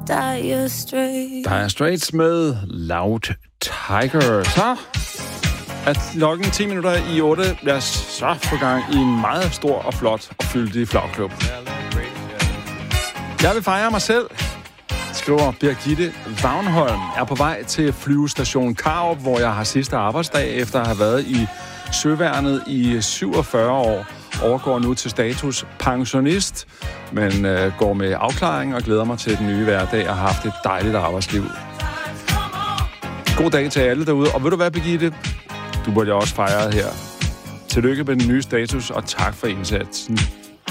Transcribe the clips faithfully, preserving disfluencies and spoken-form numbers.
Dire Straits. Dire Straits med Loud Tiger. Så er klokken ti minutter i otte. Lad os så få gang i en meget stor og flot og fyldig flagklub. Jeg vil fejre mig selv, skriver Birgitte Vagnholm, er på vej til flyvestation Karup, hvor jeg har sidste arbejdsdag efter at have været i Søværnet i syvogfyrre år. Overgår nu til status pensionist, men øh, går med afklaring og glæder mig til den nye hverdag og har haft et dejligt arbejdsliv. God dag til alle derude. Og ved du hvad, Birgitte? Du burde jeg også fejre her. Tillykke med den nye status, og tak for indsatsen.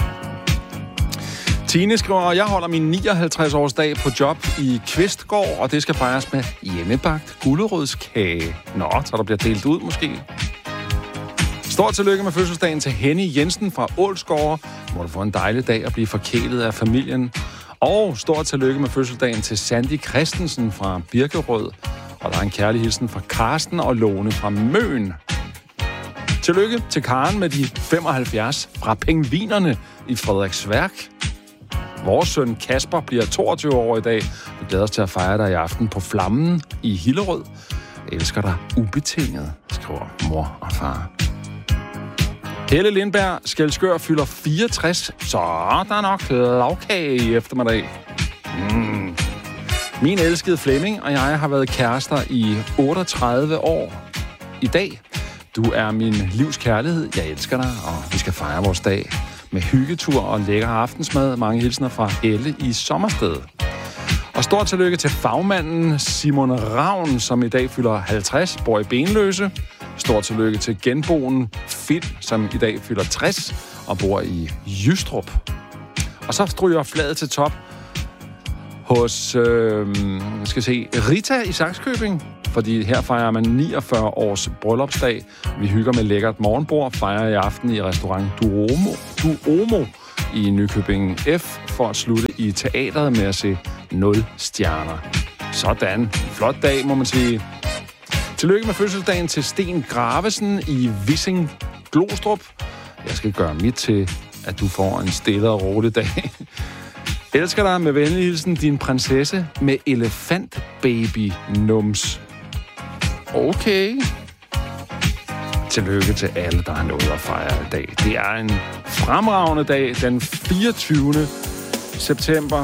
Tine skriver, jeg holder min nioghalvtreds-årsdag på job i Kvistgård, og det skal fejres med hjemmebagt gulerødskage. Nå, så der bliver delt ud måske. Stort tillykke med fødselsdagen til Henny Jensen fra Ålsgård, hvor du får en dejlig dag at blive forkælet af familien. Og stort tillykke med fødselsdagen til Sandy Christensen fra Birkerød. Og der er en kærlig hilsen fra Karsten og Lone fra Møn. Tillykke til Karen med de femoghalvfjerds fra Pingvinerne i Frederiksværk. Vores søn Kasper bliver toogtyve år i dag. Vi glæder os til at fejre dig i aften på Flammen i Hillerød. Jeg elsker dig ubetinget, skriver mor og far. Helle Lindberg, Skælskør, fylder fireogtres, så der er nok lavkage i eftermiddag. Mm. Min elskede Flemming og jeg har været kærester i otteogtredive år. I dag, du er min livs kærlighed. Jeg elsker dig, og vi skal fejre vores dag med hyggetur og lækker aftensmad. Mange hilsner fra Helle i Sommersted. Og stort tillykke til fagmanden Simon Ravn, som i dag fylder halvtreds, bor i Benløse. Stort tillykke til genboen Finn, som i dag fylder tres og bor i Jystrup. Og så stryger fladet til top hos øh, skal se, Rita i Sakskøbing, fordi her fejrer man niogfyrre års bryllupsdag. Vi hygger med lækkert morgenbord, fejrer i aften i restaurant Duomo, Duomo i Nykøbing F, for at slutte i teateret med at se nul stjerner. Sådan. Flot dag, må man sige. Tillykke med fødselsdagen til Sten Gravesen i Vissing Glostrup. Jeg skal gøre mit til, at du får en stille og rolig dag. Elsker dig med venlig hilsen, din prinsesse med elefantbaby-nums. Okay. Tillykke til alle, der har noget at fejre i dag. Det er en fremragende dag, den fireogtyvende september.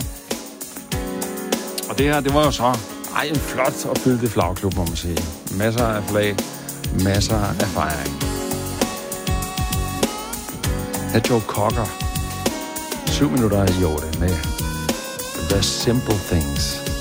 Og det her, det var jo så ej, en flot og fyldig flagklub, må man sige. Masser af flag, masser af fejring. Her Joe Cocker. Syv minutter i otte med The Simple Things.